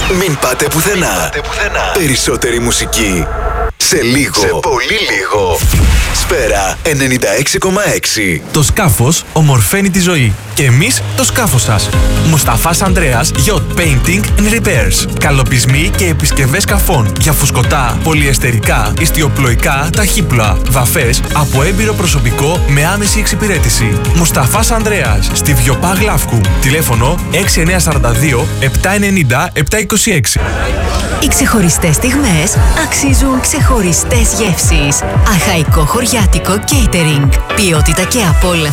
Μην πάτε πουθενά. Περισσότερη μουσική. Σε λίγο. Σε πολύ λίγο. Σφαίρα 96,6. Το σκάφος ομορφαίνει τη ζωή. Και εμείς το σκάφος σας. Μουσταφάς Ανδρέας Yacht Painting and Repairs. Καλοπισμοί και επισκευές σκαφών για φουσκωτά, πολυεστερικά, ιστιοπλοϊκά, ταχύπλοα, βαφές από έμπειρο προσωπικό με άμεση εξυπηρέτηση. Μουσταφάς Ανδρέας στη Βιοπά Γλαύκου. Τηλέφωνο 6942 790 726. Οι ξεχωριστές στιγμές αξίζουν ξεχωριστές γεύσεις. Αχαϊκό χωριάτικο catering. Ποιότητα και απόλαυση.